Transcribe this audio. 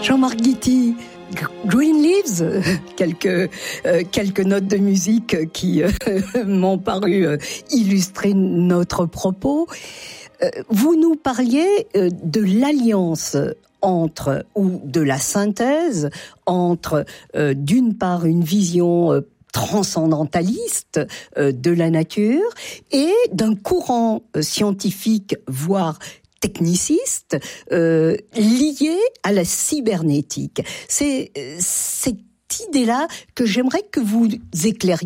Jean-Marc Guity, Green Leaves, quelques notes de musique qui m'ont paru illustrer notre propos. Vous nous parliez de l'alliance entre, ou de la synthèse entre, d'une part, une vision transcendentaliste de la nature et d'un courant scientifique, voire techniciste, lié à la cybernétique. C'est cette idée-là que j'aimerais que vous éclairiez.